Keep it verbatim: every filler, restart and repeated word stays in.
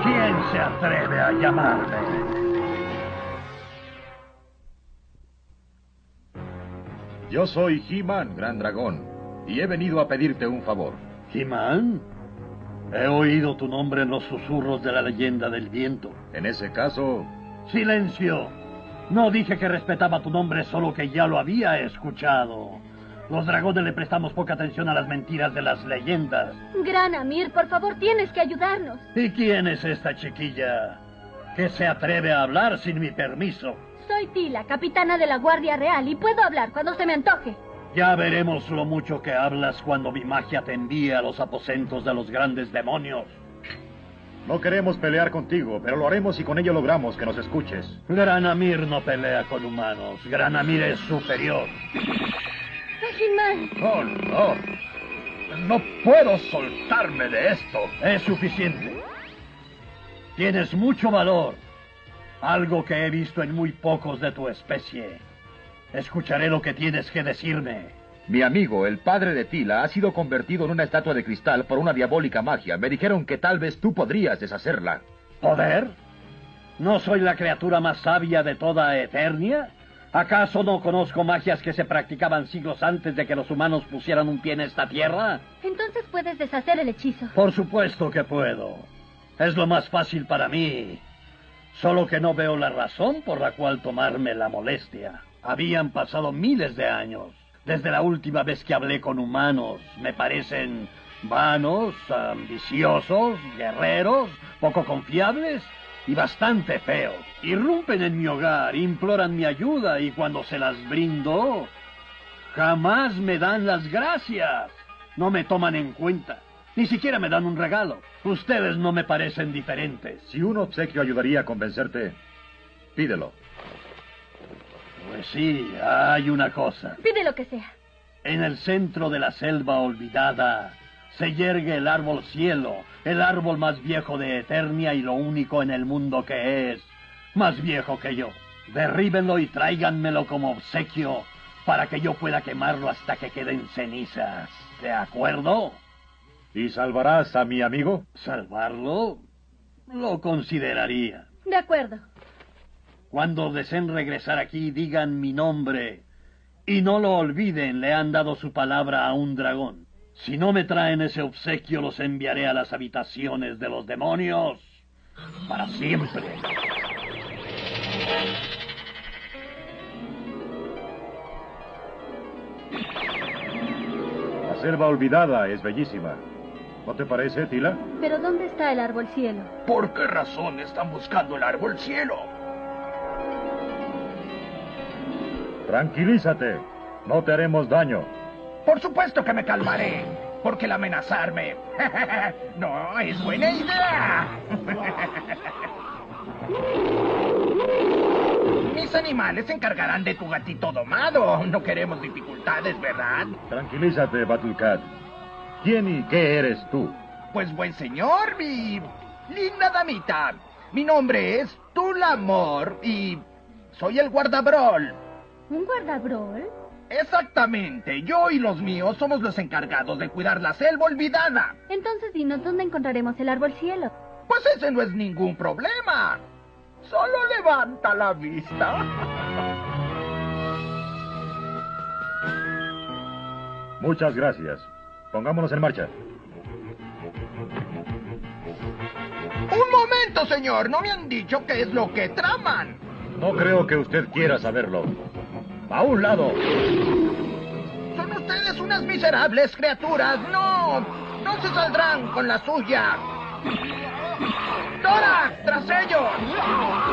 ¿Quién se atreve a llamarme? Yo soy He-Man, Gran Dragón, y he venido a pedirte un favor. ¿He-Man? He oído tu nombre en los susurros de la leyenda del viento. En ese caso... ¡Silencio! No dije que respetaba tu nombre, solo que ya lo había escuchado. Los dragones le prestamos poca atención a las mentiras de las leyendas. Gran Amir, por favor, tienes que ayudarnos. ¿Y quién es esta chiquilla que se atreve a hablar sin mi permiso? Soy Tila, capitana de la Guardia Real, y puedo hablar cuando se me antoje. Ya veremos lo mucho que hablas cuando mi magia te envíe a los aposentos de los grandes demonios. No queremos pelear contigo, pero lo haremos si con ello logramos que nos escuches. Gran Amir no pelea con humanos. Gran Amir es superior. He-Man. Oh, no. No puedo soltarme de esto. Es suficiente. Tienes mucho valor. Algo que he visto en muy pocos de tu especie. Escucharé lo que tienes que decirme. Mi amigo, el padre de Tila, ha sido convertido en una estatua de cristal por una diabólica magia. Me dijeron que tal vez tú podrías deshacerla. ¿Poder? ¿No soy la criatura más sabia de toda Eternia? ¿Acaso no conozco magias que se practicaban siglos antes de que los humanos pusieran un pie en esta tierra? Entonces puedes deshacer el hechizo. Por supuesto que puedo. Es lo más fácil para mí. Solo que no veo la razón por la cual tomarme la molestia. Habían pasado miles de años desde la última vez que hablé con humanos. Me parecen vanos, ambiciosos, guerreros, poco confiables y bastante feos. Irrumpen en mi hogar, imploran mi ayuda y cuando se las brindo, jamás me dan las gracias. No me toman en cuenta. Ni siquiera me dan un regalo. Ustedes no me parecen diferentes. Si un obsequio ayudaría a convencerte, pídelo. Pues sí, hay una cosa. Pide lo que sea. En el centro de la selva olvidada se yergue el árbol cielo, el árbol más viejo de Eternia y lo único en el mundo que es más viejo que yo. Derríbenlo y tráiganmelo como obsequio para que yo pueda quemarlo hasta que queden cenizas. ¿De acuerdo? ¿Y salvarás a mi amigo? ¿Salvarlo? Lo consideraría. De acuerdo. Cuando deseen regresar aquí, digan mi nombre. Y no lo olviden, le han dado su palabra a un dragón. Si no me traen ese obsequio, los enviaré a las habitaciones de los demonios. Para siempre. La selva olvidada es bellísima. ¿No te parece, Tila? ¿Pero dónde está el árbol cielo? ¿Por qué razón están buscando el árbol cielo? Tranquilízate. No te haremos daño. Por supuesto que me calmaré, porque el amenazarme no es buena idea. Mis animales se encargarán de tu gatito domado. No queremos dificultades, ¿verdad? Tranquilízate, Battlecat. ¿Quién y qué eres tú? Pues buen señor, mi linda damita. Mi nombre es Tulamor y soy el guardabrol. ¿Un guardabrol? Exactamente. Yo y los míos somos los encargados de cuidar la selva olvidada. Entonces dinos dónde encontraremos el árbol cielo. Pues ese no es ningún problema. Solo levanta la vista. Muchas gracias. Pongámonos en marcha. Un momento, señor. No me han dicho qué es lo que traman. No creo que usted quiera saberlo. ¡A un lado! Son ustedes unas miserables criaturas. No, no se saldrán con la suya. ¡Dora, tras ellos!